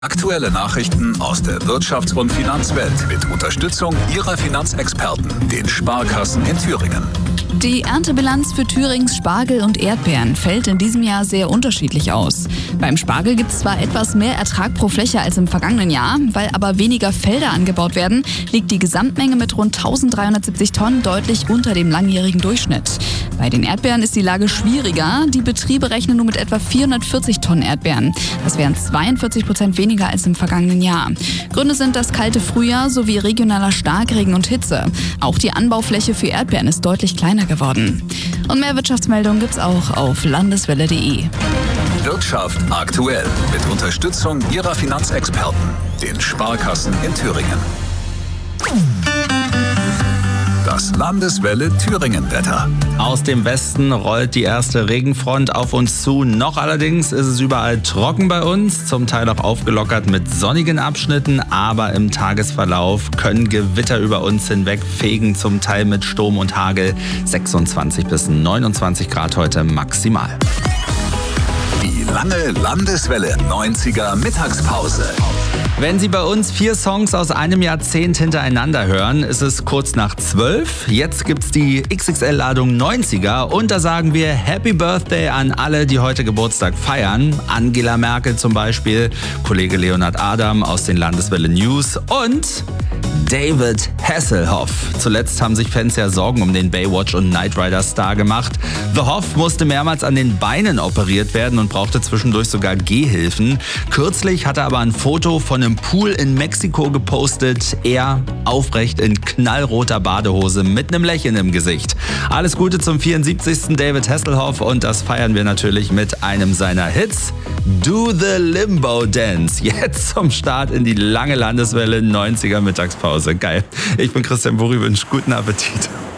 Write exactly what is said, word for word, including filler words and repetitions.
Aktuelle Nachrichten aus der Wirtschafts- und Finanzwelt mit Unterstützung Ihrer Finanzexperten, den Sparkassen in Thüringen. Die Erntebilanz für Thürings Spargel und Erdbeeren fällt in diesem Jahr sehr unterschiedlich aus. Beim Spargel gibt es zwar etwas mehr Ertrag pro Fläche als im vergangenen Jahr, weil aber weniger Felder angebaut werden, liegt die Gesamtmenge mit rund eintausenddreihundertsiebzig Tonnen deutlich unter dem langjährigen Durchschnitt. Bei den Erdbeeren ist die Lage schwieriger. Die Betriebe rechnen nur mit etwa vierhundertvierzig Tonnen Erdbeeren. Das wären zweiundvierzig Prozent weniger als im vergangenen Jahr. Gründe sind das kalte Frühjahr sowie regionaler Starkregen und Hitze. Auch die Anbaufläche für Erdbeeren ist deutlich kleiner geworden. Und mehr Wirtschaftsmeldungen gibt's auch auf landeswelle punkt de. Wirtschaft aktuell mit Unterstützung Ihrer Finanzexperten, den Sparkassen in Thüringen. Das Landeswelle Thüringen-Wetter. Aus dem Westen rollt die erste Regenfront auf uns zu. Noch allerdings ist es überall trocken bei uns, zum Teil auch aufgelockert mit sonnigen Abschnitten, aber im Tagesverlauf können Gewitter über uns hinweg fegen, zum Teil mit Sturm und Hagel. sechsundzwanzig bis neunundzwanzig Grad heute maximal. Die lange Landeswelle neunziger Mittagspause. Wenn Sie bei uns vier Songs aus einem Jahrzehnt hintereinander hören, ist es kurz nach zwölf. Jetzt gibt's die X X L-Ladung neunziger und da sagen wir Happy Birthday an alle, die heute Geburtstag feiern. Angela Merkel zum Beispiel, Kollege Leonhard Adam aus den Landeswelle News und David Hasselhoff. Zuletzt haben sich Fans ja Sorgen um den Baywatch- und Knight Rider-Star gemacht. The Hoff musste mehrmals an den Beinen operiert werden und brauchte zwischendurch sogar Gehhilfen. Kürzlich hat er aber ein Foto von einem Pool in Mexiko gepostet. Er aufrecht in knallroter Badehose mit einem Lächeln im Gesicht. Alles Gute zum vierundsiebzigsten David Hasselhoff und das feiern wir natürlich mit einem seiner Hits. Do the Limbo Dance. Jetzt zum Start in die lange Landeswelle neunziger Mittagspause. Geil. Ich bin Christian Burri, wünsche guten Appetit.